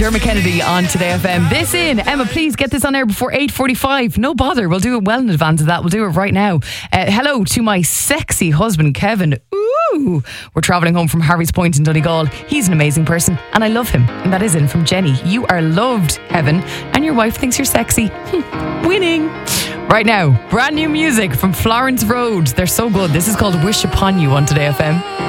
Dermot Kennedy on Today FM. This in. Emma, please get this on air before 8:45. No bother. We'll do it well in advance of that. We'll do it right now. Hello to my sexy husband, Kevin. Ooh. We're travelling home from Harvey's Point in Donegal. He's an amazing person and I love him. And that is in from Jenny. You are loved, Kevin. And your wife thinks you're sexy. Winning. Right now, brand new music from Florence Road. They're so good. This is called Wish Upon You on Today FM.